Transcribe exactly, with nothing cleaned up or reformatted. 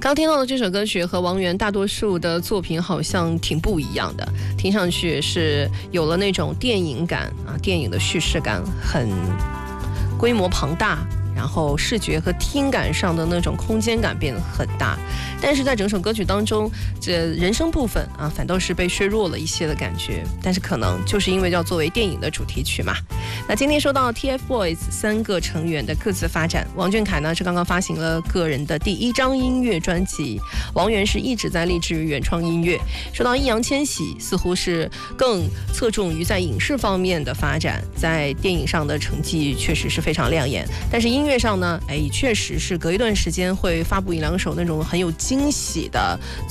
刚听到的这首歌曲和王源大多数的作品好像挺不一样的，听上去是有了那种电影感啊，电影的叙事感很规模庞大，然后视觉和听感上的那种空间感变得很大，但是在整首歌曲当中，这人声部分啊，反倒是被削弱了一些的感觉。但是可能就是因为要作为电影的主题曲嘛。那今天说到 T F BOYS 三个成员的各自发展，王俊凯呢是刚刚发行了个人的第一张音乐专辑，王源是一直在立志于原创音乐。说到易烊千玺，似乎是更侧重于在影视方面的发展，在电影上的成绩确实是非常亮眼，但是音乐上呢，哎，确实是隔一段时间会发布一两首那种很有惊喜的